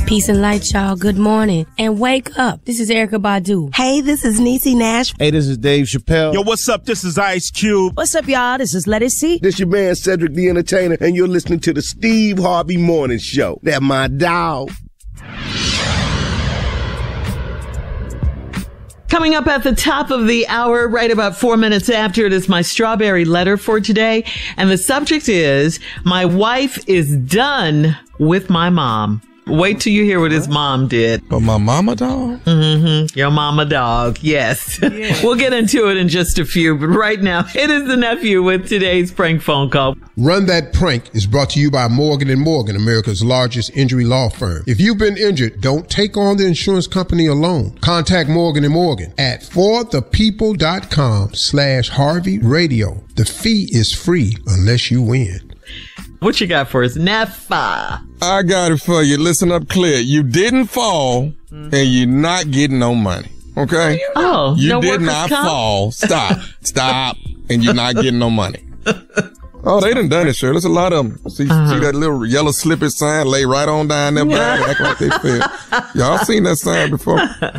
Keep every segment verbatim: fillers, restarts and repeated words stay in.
Peace and light, y'all. Good morning. And wake up. This is Erykah Badu. Hey, this is Niecy Nash. Hey, this is Dave Chappelle. Yo, what's up? This is Ice Cube. What's up, y'all? This is Let It See. This your man, Cedric the Entertainer, and you're listening to the Steve Harvey Morning Show. That my dog. Coming up at the top of the hour, right about four minutes after, it is my strawberry letter for today. And the subject is, my wife is done with my mom. Wait till you hear what his mom did. But my mama dog? Mm-hmm. Your mama dog, yes. Yeah. We'll get into it in just a few, but right now, it is the nephew with today's prank phone call. Run That Prank is brought to you by Morgan and Morgan, America's largest injury law firm. If you've been injured, don't take on the insurance company alone. Contact Morgan and Morgan at forthepeople.com slash Harvey Radio. The fee is free unless you win. What you got for us, Neffa? I got it for you. Listen up clear. You didn't fall, mm-hmm. and you're not getting no money. Okay? Oh, you no did not comp? fall. Stop. Stop. And you're not getting no money. Oh, they done done it, sure. There's a lot of them. See, uh-huh. see that little yellow slippage sign lay right on down there, yeah. act like they fell. Y'all seen that sign before?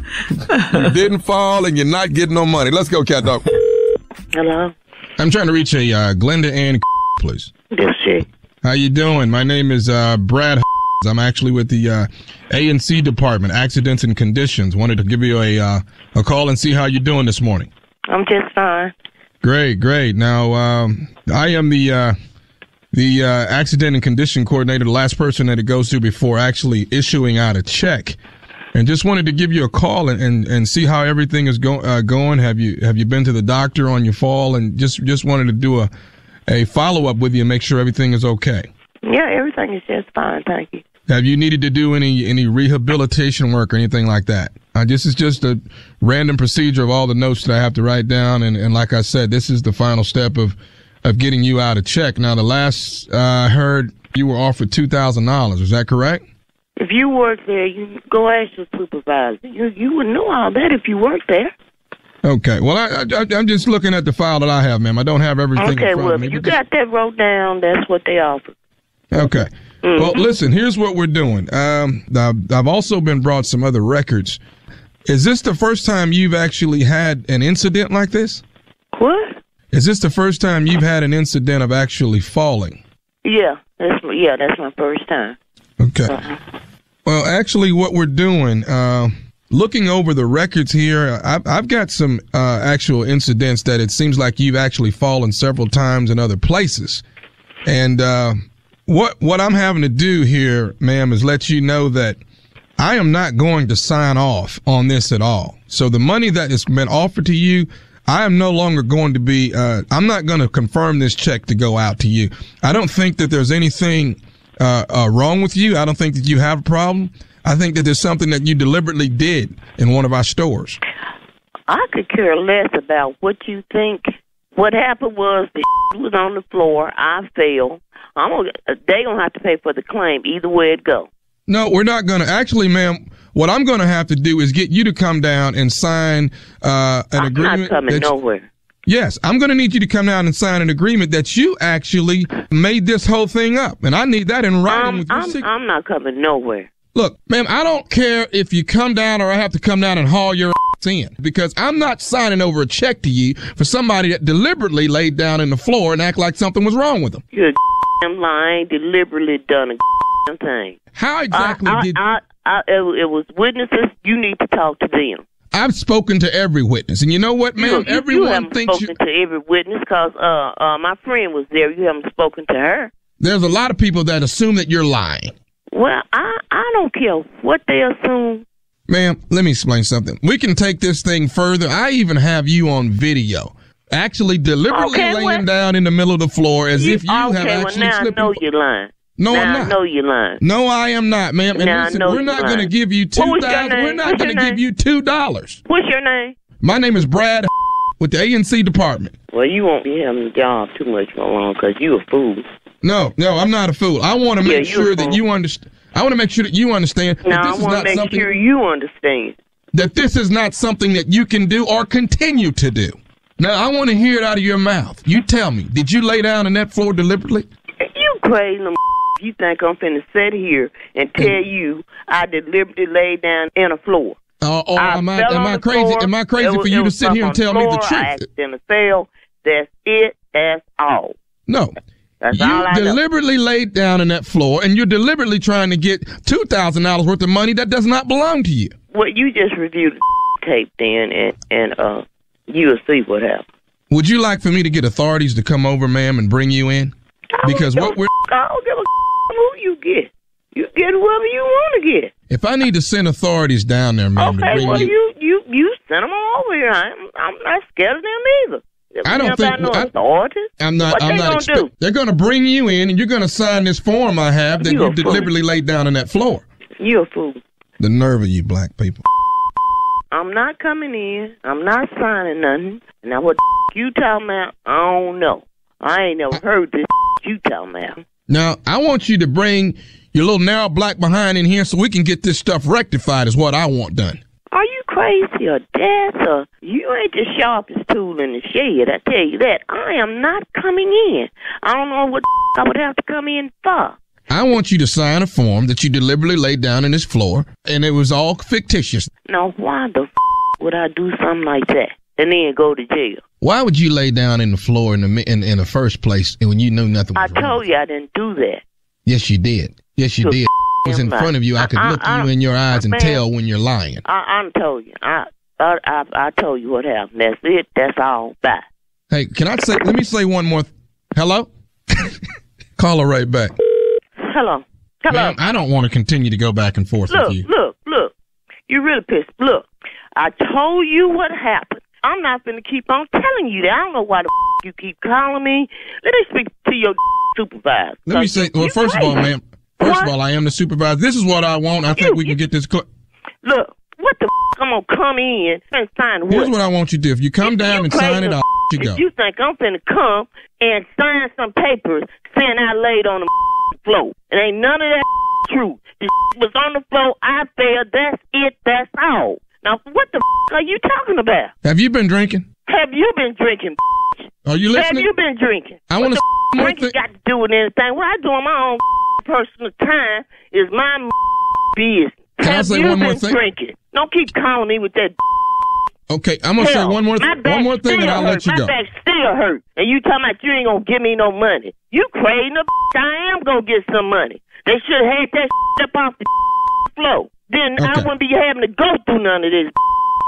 You didn't fall, and you're not getting no money. Let's go, cat dog. Hello? I'm trying to reach a uh, Glenda Ann, please. Yes, she. How you doing? My name is uh, Brad. I'm actually with the uh, A and C department, accidents and conditions. Wanted to give you a uh, a call and see how you're doing this morning. I'm just fine. Great, great. Now, um, I am the uh, the uh, accident and condition coordinator, the last person that it goes to before actually issuing out a check. And just wanted to give you a call and, and, and see how everything is go, uh, going. Have you have you been to the doctor on your fall? And just just wanted to do a a follow-up with you and make sure everything is okay. Yeah, everything is just fine, thank you. Have you needed to do any any rehabilitation work or anything like that? Uh, this is just a random procedure of all the notes that I have to write down, and, and like I said, this is the final step of, of getting you out of check. Now, the last uh, I heard, you were offered two thousand dollars. Is that correct? If you work there, you go ask your supervisor. You, you would know all that if you worked there. Okay. Well, I, I, I'm just looking at the file that I have, ma'am. I don't have everything okay, in front well, of me. if you got that wrote down, that's what they offered. Okay. Mm-hmm. Well, listen, here's what we're doing. Um, I've, I've also been brought some other records. Is this the first time you've actually had an incident like this? What? Is this the first time you've had an incident of actually falling? Yeah, that's yeah, that's my first time. Okay. Uh-huh. Well, actually, what we're doing, uh, looking over the records here, I've, I've got some uh, actual incidents that it seems like you've actually fallen several times in other places. And uh, what what I'm having to do here, ma'am, is let you know that I am not going to sign off on this at all. So the money that has been offered to you, I am no longer going to be, uh, I'm not going to confirm this check to go out to you. I don't think that there's anything uh, uh, wrong with you. I don't think that you have a problem. I think that there's something that you deliberately did in one of our stores. I could care less about what you think. What happened was the was on the floor. I fell. I'm gonna, they going to have to pay for the claim either way it go. No, we're not going to. Actually, ma'am, what I'm going to have to do is get you to come down and sign uh, an I'm agreement. I'm not coming that you, nowhere. Yes, I'm going to need you to come down and sign an agreement that you actually made this whole thing up. And I need that in writing Um, with your I'm, signature. I'm not coming nowhere. Look, ma'am, I don't care if you come down or I have to come down and haul your ass in, because I'm not signing over a check to you for somebody that deliberately laid down in the floor and act like something was wrong with them. You're damn lying, deliberately done a damn thing. How exactly I, I, did... I, I, it, it was witnesses. You need to talk to them. I've spoken to every witness, and you know what, ma'am? You, you, Everyone you haven't thinks spoken you... to every witness because uh, uh, my friend was there. You haven't spoken to her. There's a lot of people that assume that you're lying. Well, I, I don't care what they assume. Ma'am, let me explain something. We can take this thing further. I even have you on video, actually deliberately okay, laying well, down in the middle of the floor as you, if you okay, have well, actually now slipped. I know you're lying. No, now I'm not. I know you're lying. No, I am not, ma'am. And now listen, I know we're not you're going to lying. give you two What was your thousand. name? We're not What's going to your give name? you two dollars. What's your name? My name is Brad with the A and C department. Well, you won't be having a job too much for long because you a fool. No, no, I'm not a fool. I want to make Yeah, sure that you understand. I want to make sure that you understand that Now, this I is want not to make something. sure you understand. That this is not something that you can do or continue to do. Now, I want to hear it out of your mouth. You tell me, did you lay down on that floor deliberately? You crazy. you think I'm finna sit here and tell you I deliberately laid down in a floor? Uh, or I am I fell am on I the crazy? floor. Am I crazy It for was- you it to was sit here up and tell on me the floor. truth? I accidentally fell. That's it. That's all. No. That's You all I know. deliberately laid down on that floor, and you're deliberately trying to get two thousand dollars worth of money that does not belong to you. Well, you just reviewed the tape then, and, and uh, you'll see what happens. Would you like for me to get authorities to come over, ma'am, and bring you in? Because what we're I don't give a who you get. You get whoever you want to get. if I need to send authorities down there, ma'am, to Okay, bring well, you, you, you, you send them over here. I'm, I'm not scared of them either. I don't Ain't think about no I, authorities. I'm not. What I'm they not. gonna Expect, do? they're going to bring you in, and you're going to sign this form I have that You you, a fool. deliberately laid down on that floor. You a fool. The nerve of you, black people. I'm not coming in. I'm not signing nothing. Now what the you talking about? I don't know. I ain't never heard this you talking about. Now, I want you to bring your little narrow black behind in here so we can get this stuff rectified. Is what I want done. Are you crazy or deaf or you ain't the sharpest tool in the shed? I tell you that. I am not coming in. I don't know what the I would have to come in for. I want you to sign a form that you deliberately laid down on this floor, and it was all fictitious. Now, why the f- would I do something like that and then go to jail? Why would you lay down in the floor in the mi- in, in the first place when you knew nothing I was wrong? told you I didn't do that. Yes, you did. Yes, you You're did. It was in right. front of you. I could I- look I- you in your eyes and man. tell when you're lying. I, I told you. I, I I I told you what happened. That's it. That's all. Bye. Hey, can I say? Let me say one more. Th- Hello. Call her right back. Hello. Hello. Ma'am, I don't want to continue to go back and forth Look, with you. look, look. You really pissed. Look, I told you what happened. I'm not going to keep on telling you that. I don't know why the f- you keep calling me. Let me speak to your supervisor. Let me say. Well, You first of all, crazy. ma'am. First What? of all, I am the supervisor. This is what I want. I think You- we can get this. Cl- Look, what the f- I'm going to come in and sign what? Here's what I want you to do. If you come If down you and sign crazy, it, I'll let you go. If you think I'm finna come and sign some papers saying I laid on the floor, it ain't none of that true. The was on the floor, I fell, that's it, that's all. Now, what the are you talking about? Have you been drinking? Have you been drinking? Are you Have listening? you been drinking? I What want to. the More drinking thi- got to do with anything? What I do on my own personal time is my business. Can I Have say you one more been thing? drinking? Don't keep calling me with that. Okay, I'm gonna say Hell, one more. my Th- back one more thing, and still I'll hurt. let you my go. back still hurt. And you talking about you ain't gonna give me no money. You crazy the I am gonna get some money. They should have had that up off the floor. Then I Okay. wouldn't be having to go through none of this.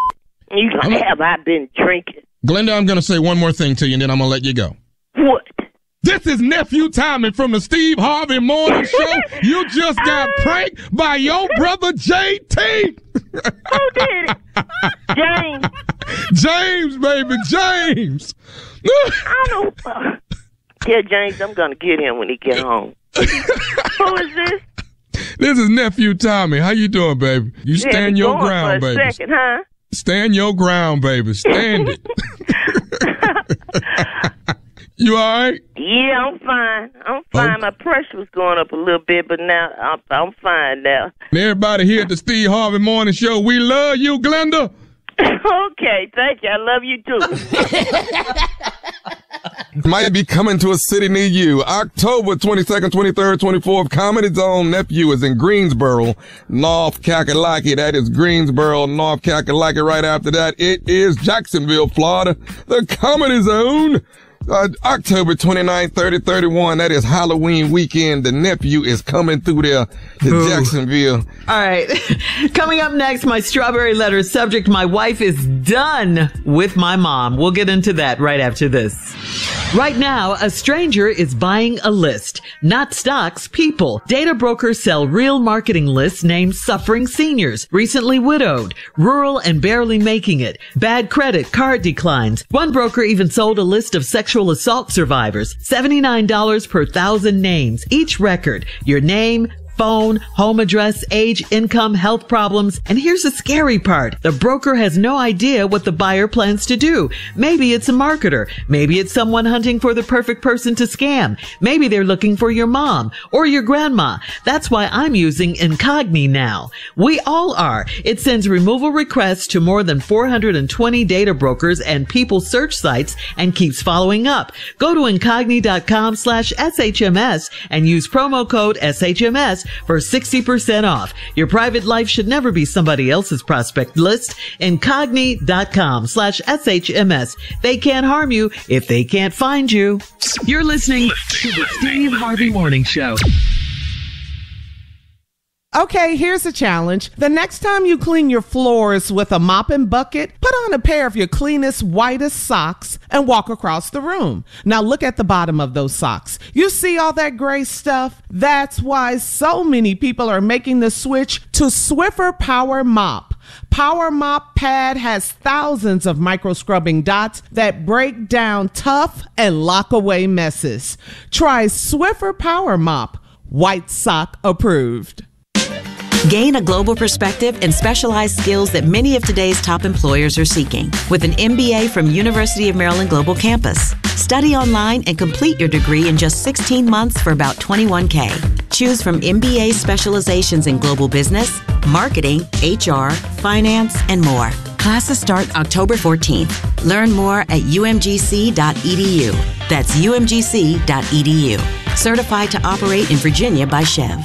You I'm- gonna have I been drinking. Glenda, I'm gonna say one more thing to you, and then I'm gonna let you go. What? This is Nephew Tommy from the Steve Harvey Morning Show. You just got pranked by your brother J T. Who did it? James. James, baby, James. I don't know. Tell James I'm gonna get him when he get home. Who is this? This is Nephew Tommy. How you doing, baby? You Yeah, stand be your going ground, for a baby. second, huh? Stand your ground, baby. Stand it. You all right? Yeah, I'm fine. I'm fine. Okay. My pressure was going up a little bit, but now I'm, I'm fine now. And everybody here at the Steve Harvey Morning Show, we love you, Glenda. Okay, thank you. I love you too. Might be coming to a city near you. October twenty-second, twenty-third, twenty-fourth, Comedy Zone Nephew is in Greensboro, North Kakalaki. That is Greensboro, North Kakalaki. Right after that, it is Jacksonville, Florida, the Comedy Zone. Uh, October twenty-ninth, thirtieth, thirty-first, that is Halloween weekend. The Nephew is coming through there to Ooh. Jacksonville. All right. Coming up next, my strawberry letter subject, my wife is done with my mom. We'll get into that right after this. Right now, a stranger is buying a list, not stocks, people. Data brokers sell real marketing lists named suffering seniors, recently widowed, rural and barely making it, bad credit, card declines. One broker even sold a list of sexual assault survivors, seventy-nine dollars per thousand names. Each record, your name, phone, home address, age, income, health problems. And here's the scary part. The broker has no idea what the buyer plans to do. Maybe it's a marketer. Maybe it's someone hunting for the perfect person to scam. Maybe they're looking for your mom or your grandma. That's why I'm using Incogni now. We all are. It sends removal requests to more than four hundred twenty data brokers and people search sites and keeps following up. Go to Incogni.com slash SHMS and use promo code S H M S for sixty percent off. Your private life should never be somebody else's prospect list. Incogni.com slash SHMS. They can't harm you if they can't find you. You're listening to the Steve Harvey Morning Show. Okay, here's a challenge. The next time you clean your floors with a mop and bucket, put on a pair of your cleanest, whitest socks and walk across the room. Now look at the bottom of those socks. You see all that gray stuff? That's why so many people are making the switch to Swiffer Power Mop. Power Mop Pad has thousands of micro scrubbing dots that break down tough and lock away messes. Try Swiffer Power Mop. White sock approved. Gain a global perspective and specialized skills that many of today's top employers are seeking with an M B A from University of Maryland Global Campus. Study online and complete your degree in just sixteen months for about twenty-one K. Choose from M B A specializations in global business, marketing, H R, finance, and more. Classes start October fourteenth. Learn more at U M G C dot E D U. That's U M G C dot E D U. Certified to operate in Virginia by Chev.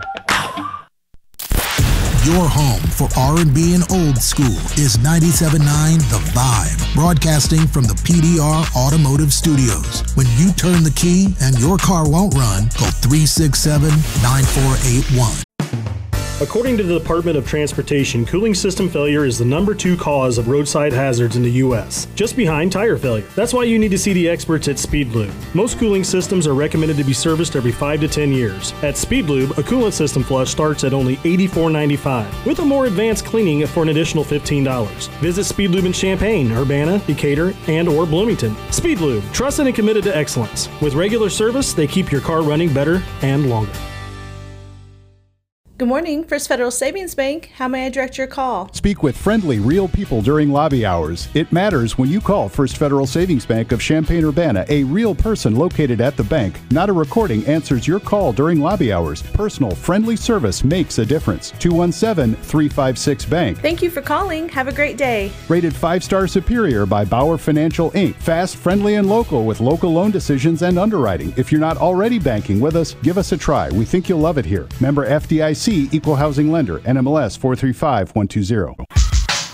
Your home for R and B and old school is ninety-seven point nine The Vibe, broadcasting from the P D R Automotive Studios. When you turn the key and your car won't run, call three six seven, nine four eight one. According to the Department of Transportation, cooling system failure is the number two cause of roadside hazards in the U S, just behind tire failure. That's why you need to see the experts at Speedlube. Most cooling systems are recommended to be serviced every five to ten years. At Speedlube, a coolant system flush starts at only eighty-four ninety-five, with a more advanced cleaning for an additional fifteen dollars. Visit Speedlube in Champaign, Urbana, Decatur, and or Bloomington. Speedlube, trusted and committed to excellence. With regular service, they keep your car running better and longer. Good morning, First Federal Savings Bank. How may I direct your call? Speak with friendly, real people during lobby hours. It matters when you call First Federal Savings Bank of Champaign-Urbana. A real person located at the bank, not a recording, answers your call during lobby hours. Personal, friendly service makes a difference. two one seven, three five six, bank. Thank you for calling. Have a great day. Rated five-star superior by Bauer Financial, Incorporated. Fast, friendly, and local with local loan decisions and underwriting. If you're not already banking with us, give us a try. We think you'll love it here. Member F D I C, Equal Housing Lender, N M L S four three five one two zero.